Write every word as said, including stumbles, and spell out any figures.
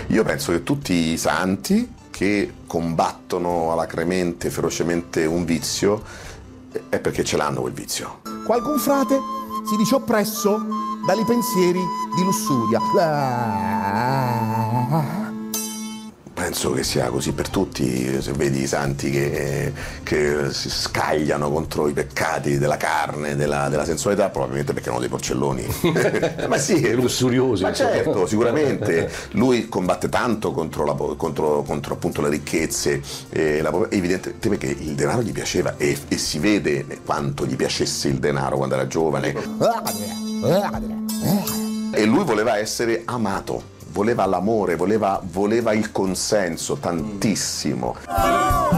Io penso che tutti i santi che combattono alacremente, ferocemente un vizio è perché ce l'hanno quel vizio. Qualcun frate si dice oppresso dai pensieri di lussuria. Penso che sia così per tutti, se vedi i santi che, che si scagliano contro i peccati della carne, della, della sensualità, probabilmente perché erano dei porcelloni. Ma sì, lussuriosi. Ma certo, sicuramente. Lui combatte tanto contro, la, contro, contro appunto le ricchezze, e la, evidentemente perché il denaro gli piaceva e, e si vede quanto gli piacesse il denaro quando era giovane. E lui voleva essere amato. Voleva l'amore, voleva, voleva il consenso tantissimo.